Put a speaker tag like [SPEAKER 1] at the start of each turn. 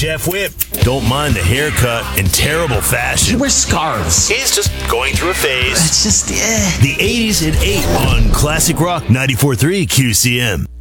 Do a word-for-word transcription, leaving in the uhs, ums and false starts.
[SPEAKER 1] Jeff Whip. Don't mind the haircut and terrible fashion.
[SPEAKER 2] He wears scarves.
[SPEAKER 1] He's just going through a phase.
[SPEAKER 2] It's just, eh.
[SPEAKER 1] The eighties at eight on Classic Rock ninety-four point three Q C M.